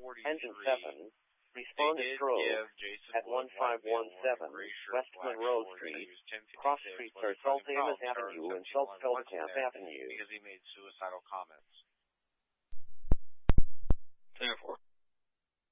Engine 7, responded drove at 1517 West Monroe Street, cross streets are Salt Davis Avenue and Salt Pelicans Avenue. Because he made suicidal comments. 10-4.